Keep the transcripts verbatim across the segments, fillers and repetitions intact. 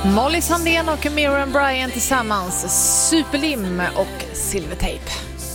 Molly Sandén och Miriam Bryant tillsammans, Superlim och Silvertape.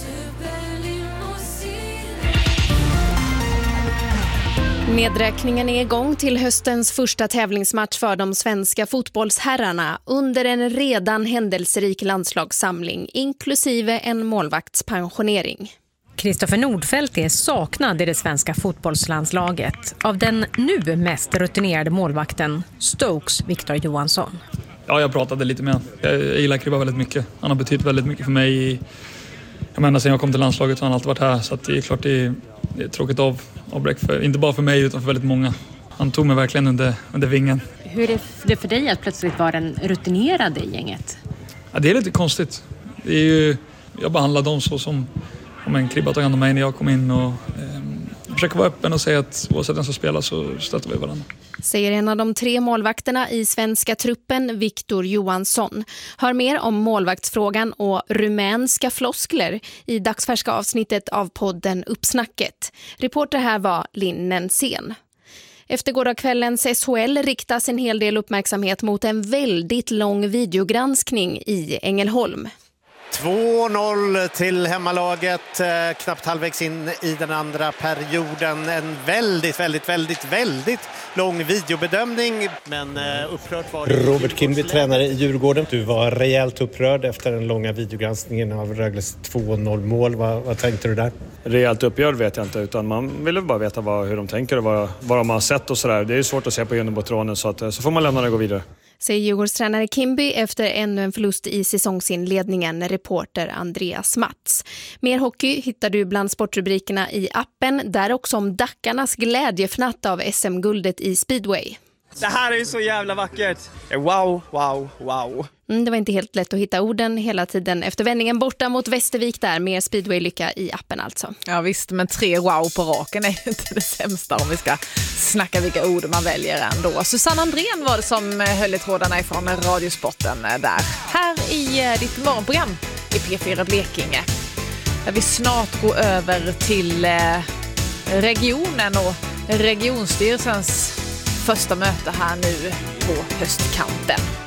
Nedräkningen är igång till höstens första tävlingsmatch för de svenska fotbollsherrarna under en redan händelserik landslagssamling, inklusive en målvaktspensionering. Kristoffer Nordfeldt är saknad i det svenska fotbollslandslaget av den nu mest rutinerade målvakten, Stokes Victor Johansson. Ja, jag pratade lite med honom. Jag gillar Kribba väldigt mycket. Han har betytt väldigt mycket för mig. Jag menar, sen jag kom till landslaget så har han alltid varit här. Så att det är klart det är, det är tråkigt av, avbräck för, inte bara för mig utan för väldigt många. Han tog mig verkligen under, under vingen. Hur är det för dig att plötsligt vara den rutinerade i gänget? Ja, det är lite konstigt. Det är ju, jag behandlar dem så som om en Kribba tog hand om mig när jag kom in. Och, eh, jag försöker vara öppen och säga att oavsett den som spelar så stöter vi varandra. Säger en av de tre målvakterna i svenska truppen, Victor Johansson. Hör mer om målvaktsfrågan och rumänska floskler i dagsfärska avsnittet av podden Uppsnacket. Reporter här var Linn Nensén. Efter gårdagskvällens S H L riktas en hel del uppmärksamhet mot en väldigt lång videogranskning i Ängelholm. två noll till hemmalaget, knappt halvvägs in i den andra perioden. En väldigt, väldigt, väldigt, väldigt lång videobedömning. Men upprört var det. Robert Kimby, tränare i Djurgården. Du var rejält upprörd efter den långa videogranskningen av Rögles två noll-mål. Vad, vad tänkte du där? Rejält upprörd vet jag inte, utan man vill bara veta vad, hur de tänker och vad, vad de har sett och sådär. Det är svårt att se på genombotronen, så, att, så får man lämna det och gå vidare. Säger Djurgårdstränare Kimby efter ännu en förlust i säsongsinledningen, reporter Andreas Mats. Mer hockey hittar du bland sportrubrikerna i appen, där också om Dackarnas glädjefnatt av S M-guldet i speedway. Det här är ju så jävla vackert. Wow, wow, wow. Mm, det var inte helt lätt att hitta orden hela tiden efter vändningen borta mot Västervik där. Mer speedway-lycka i appen alltså. Ja visst, men tre wow på raken är ju inte det sämsta om vi ska snacka vilka ord man väljer ändå. Susanne Andrén var det som höll i trådarna ifrån radiosporten där. Här i ditt morgonprogram i P fyra Blekinge. Där vi snart går över till regionen och regionstyrelsens första möte här nu på höstkanten.